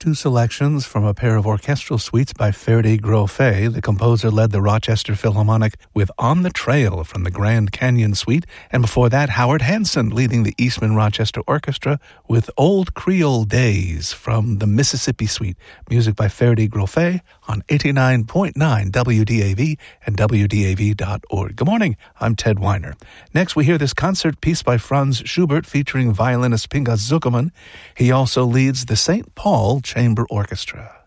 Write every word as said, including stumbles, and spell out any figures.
Two selections from a pair of orchestral suites by Ferdi Grofé. The composer led the Rochester Philharmonic with On the Trail from the Grand Canyon Suite, and before that, Howard Hanson leading the Eastman Rochester Orchestra with Old Creole Days from the Mississippi Suite. Music by Ferdi Grofé on eighty-nine point nine W D A V and W D A V dot org. Good morning, I'm Ted Weiner. Next, we hear this concert piece by Franz Schubert featuring violinist Pinchas Zuckerman. He also leads the Saint Paul Chamber Orchestra.